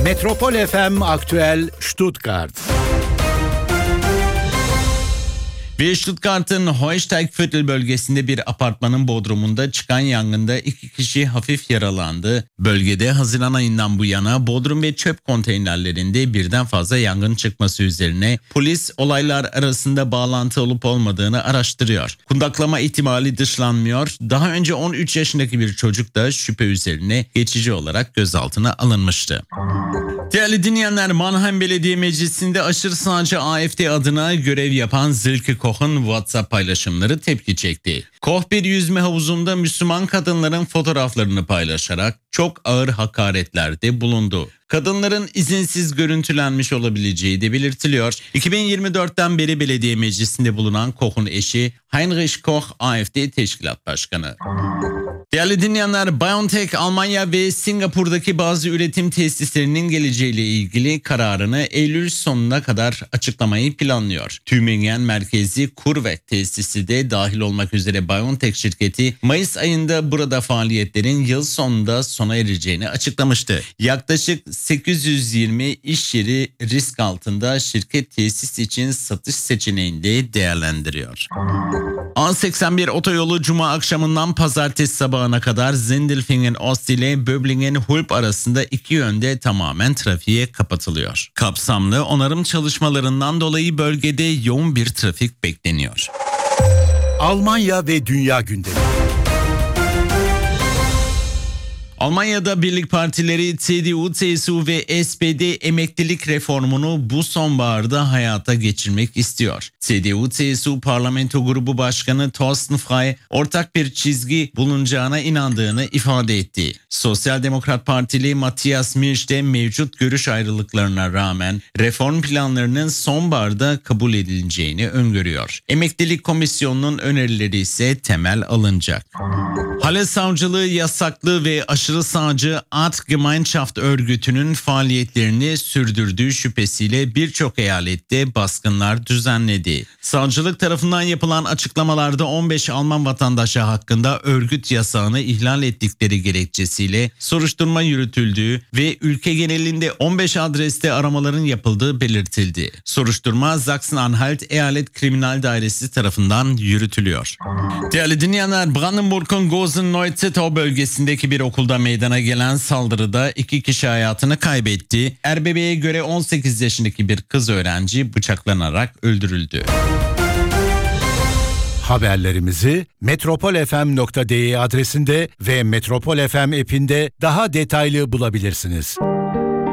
Metropol FM Aktüel Stuttgart. Ve Stuttgart'ın Heusteigviertel bölgesinde bir apartmanın bodrumunda çıkan yangında 2 kişi hafif yaralandı. Bölgede Haziran ayından bu yana bodrum ve çöp konteynerlerinde birden fazla yangın çıkması üzerine polis olaylar arasında bağlantı olup olmadığını araştırıyor. Kundaklama ihtimali dışlanmıyor. Daha önce 13 yaşındaki bir çocuk da şüphe üzerine geçici olarak gözaltına alınmıştı. Değerli dinleyenler, Mannheim Belediye Meclisi'nde aşırı sağcı AfD adına görev yapan Silke Koch'un WhatsApp paylaşımları tepki çekti. Koch bir yüzme havuzunda Müslüman kadınların fotoğraflarını paylaşarak çok ağır hakaretlerde bulundu. Kadınların izinsiz görüntülenmiş olabileceği de belirtiliyor. 2024'ten beri belediye meclisinde bulunan Koch'un eşi Heinrich Koch AfD Teşkilat Başkanı. Değerli dinleyenler, BioNTech Almanya ve Singapur'daki bazı üretim tesislerinin geleceğiyle ilgili kararını Eylül sonuna kadar açıklamayı planlıyor. Tübingen merkezi CureVac tesisi de dahil olmak üzere BioNTech şirketi Mayıs ayında burada faaliyetlerin yıl sonunda sona ereceğini açıklamıştı. Yaklaşık 820 iş yeri risk altında şirket tesis için satış seçeneğini de değerlendiriyor. A81 otoyolu Cuma akşamından Pazartesi sabahına kadar Sindelfingen Ost ile Böblingen Hulp arasında iki yönde tamamen trafiğe kapatılıyor. Kapsamlı onarım çalışmalarından dolayı bölgede yoğun bir trafik bekleniyor. Almanya ve Dünya gündemi. Almanya'da birlik partileri CDU, CSU ve SPD emeklilik reformunu bu sonbaharda hayata geçirmek istiyor. CDU, CSU Parlamento Grubu Başkanı Thorsten Frey ortak bir çizgi bulunacağına inandığını ifade etti. Sosyal Demokrat Partili Matthias Milch de mevcut görüş ayrılıklarına rağmen reform planlarının sonbaharda kabul edileceğini öngörüyor. Emeklilik Komisyonu'nun önerileri ise temel alınacak. Halle Savcılığı yasaklı ve aşırı sağcı Artgemeinschaft örgütünün faaliyetlerini sürdürdüğü şüphesiyle birçok eyalette baskınlar düzenledi. Savcılık tarafından yapılan açıklamalarda 15 Alman vatandaşı hakkında örgüt yasağını ihlal ettikleri gerekçesiyle soruşturma yürütüldüğü ve ülke genelinde 15 adreste aramaların yapıldığı belirtildi. Soruşturma Sachsen-Anhalt Eyalet Kriminal Dairesi tarafından yürütülüyor. Değerli dinleyenler, Brandenburg'un Gosen-Neuzittau bölgesindeki bir okulda meydana gelen saldırıda 2 kişi hayatını kaybetti. RBB'ye göre 18 yaşındaki bir kız öğrenci bıçaklanarak öldürüldü. Haberlerimizi metropolfm.de adresinde ve Metropol FM app'inde daha detaylı bulabilirsiniz.